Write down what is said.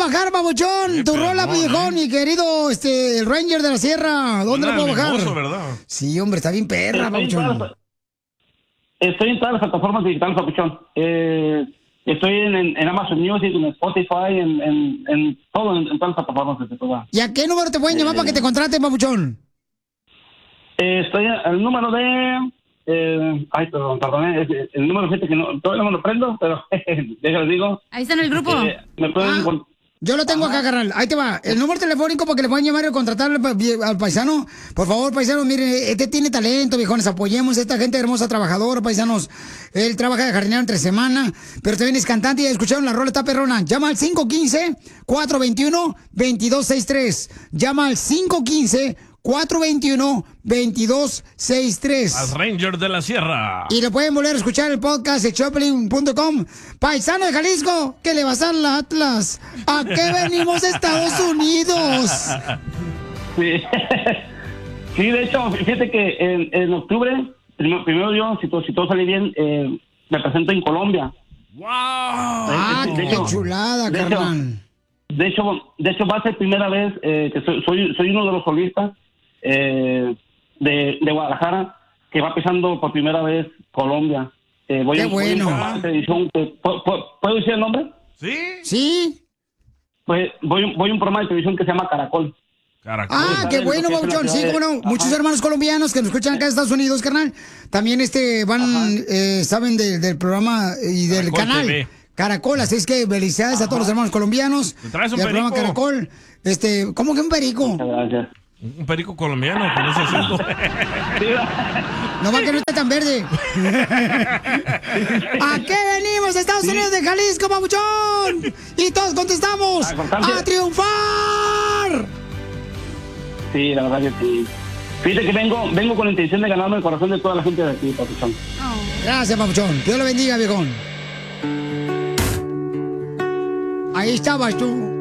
bajar, babuchón? Tu rola, viejón, mi querido, el Ranger de la Sierra. ¿Dónde la puedo bajar? Hermoso, ¿verdad? Sí, hombre, está bien perra, babuchón. Estoy en todas las plataformas digitales, papuchón. Estoy en Amazon Music, en Spotify, en todo, en todas las plataformas. ¿Y a qué número te pueden llamar para que te contraten, papuchón? Estoy al número de... perdón, el número 7 que todavía no me lo prendo, pero déjales digo. Ahí está en el grupo. Me pueden... Yo lo tengo acá, carnal. Ahí te va. El número telefónico para que le puedan llamar y contratar al paisano. Por favor, paisanos, miren, este tiene talento, viejones. Apoyemos a esta gente hermosa, trabajadora, paisanos. Él trabaja de jardinero entre semana, pero también es cantante y ya escucharon la rola, está perrona. Llama al 515-421-2263. Llama al 515-421-2263. Al Ranger de la Sierra. Y lo pueden volver a escuchar el podcast de Choplin.com. Paisano de Jalisco, ¿qué le vas a al Atlas? ¿A qué venimos de Estados Unidos? Sí. Sí, de hecho, fíjate que en octubre, primero yo, si todo sale bien, me presento en Colombia. ¡Wow! Qué chulada, carnal. De hecho, va a ser primera vez que soy uno de los solistas de Guadalajara que va pisando por primera vez Colombia. Qué bueno. ¿Puedo decir el nombre? ¿Sí? Sí. Pues voy a un programa de televisión que se llama Caracol. Qué bueno, babuchón. Sí, bueno, muchos hermanos colombianos que nos escuchan acá en Estados Unidos, carnal. También saben del programa y del Caracol canal. TV. Caracol, así es que felicidades a todos los hermanos colombianos. ¿Me traes un del perico? programa Caracol. ¿Cómo que un perico? Muchas gracias. Un perico colombiano con ese acento. No va que no esté tan verde. ¿A qué venimos, Estados Unidos de Jalisco, babuchón? Y todos contestamos: ¡a triunfar! Sí, la verdad que sí. Fíjate que vengo con la intención de ganarme el corazón de toda la gente de aquí, papuchón. Gracias, papuchón. Dios lo bendiga, viejón. Ahí estabas tú.